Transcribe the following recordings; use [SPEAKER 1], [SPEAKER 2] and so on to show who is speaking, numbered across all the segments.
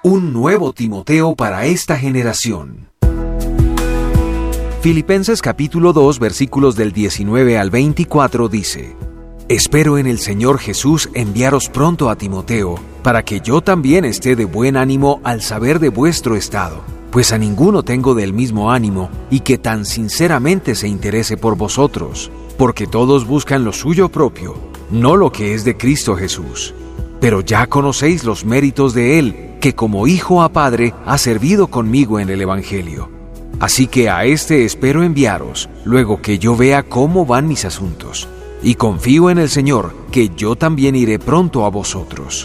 [SPEAKER 1] un nuevo Timoteo para esta generación. Filipenses capítulo 2, versículos del 19 al 24 dice: Espero en el Señor Jesús enviaros pronto a Timoteo, para que yo también esté de buen ánimo al saber de vuestro estado, pues a ninguno tengo del mismo ánimo, y que tan sinceramente se interese por vosotros, porque todos buscan lo suyo propio, no lo que es de Cristo Jesús. Pero ya conocéis los méritos de Él, que como hijo a padre ha servido conmigo en el Evangelio. Así que a este espero enviaros, luego que yo vea cómo van mis asuntos. Y confío en el Señor, que yo también iré pronto a vosotros.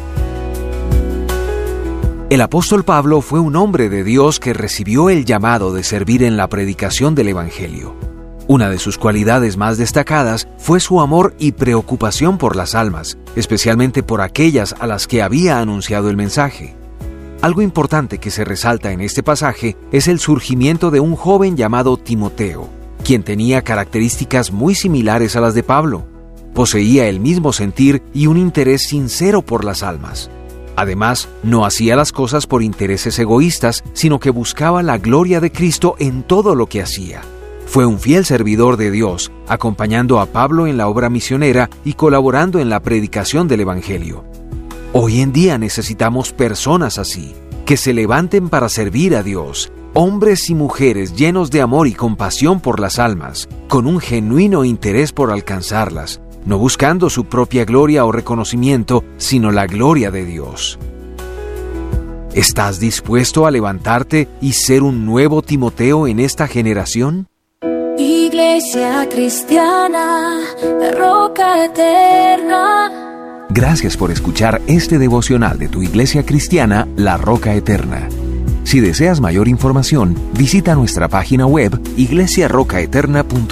[SPEAKER 1] El apóstol Pablo fue un hombre de Dios que recibió el llamado de servir en la predicación del Evangelio. Una de sus cualidades más destacadas fue su amor y preocupación por las almas, especialmente por aquellas a las que había anunciado el mensaje. Algo importante que se resalta en este pasaje es el surgimiento de un joven llamado Timoteo, quien tenía características muy similares a las de Pablo. Poseía el mismo sentir y un interés sincero por las almas. Además, no hacía las cosas por intereses egoístas, sino que buscaba la gloria de Cristo en todo lo que hacía. Fue un fiel servidor de Dios, acompañando a Pablo en la obra misionera y colaborando en la predicación del Evangelio. Hoy en día necesitamos personas así, que se levanten para servir a Dios, hombres y mujeres llenos de amor y compasión por las almas, con un genuino interés por alcanzarlas, no buscando su propia gloria o reconocimiento, sino la gloria de Dios. ¿Estás dispuesto a levantarte y ser un nuevo Timoteo en esta generación?
[SPEAKER 2] Iglesia Cristiana, la Roca Eterna.
[SPEAKER 1] Gracias por escuchar este devocional de tu Iglesia Cristiana, La Roca Eterna. Si deseas mayor información, visita nuestra página web iglesiarocaeterna.com.